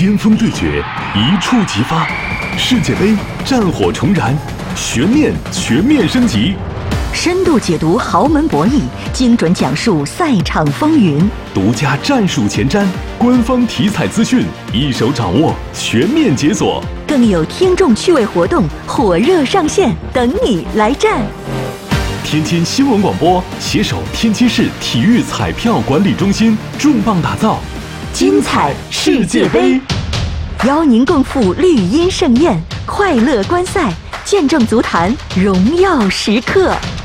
巅峰对决，一触即发，世界杯战火重燃，悬念全面升级。 深度解读豪门博弈，精准讲述赛场风云， 独家战术前瞻，官方体彩资讯，一手掌握，全面解锁。 更有听众趣味活动火热上线，等你来战！ 天津新闻广播携手天津市体育彩票管理中心，重磅打造精彩世界杯，邀您共赴绿茵盛宴，快乐观赛，见证足坛荣耀时刻。